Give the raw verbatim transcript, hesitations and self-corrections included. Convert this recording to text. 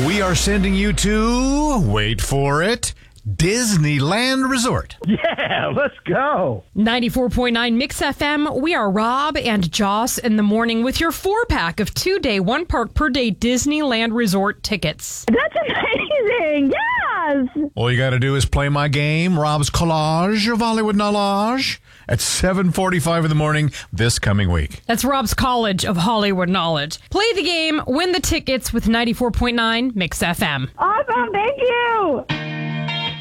We are sending you to, wait for it, Disneyland Resort. Yeah, let's go. ninety-four point nine Mix F M. We are Rob and Joss in the morning with your four-pack of two-day, one-park-per-day Disneyland Resort tickets. That's amazing. Yes. All you got to do is play my game, Rob's Collage of Hollywood Knowledge, at seven forty-five in the morning this coming week. That's Rob's College of Hollywood Knowledge. Play the game, win the tickets with ninety-four point nine Mix F M. Awesome. Thank you.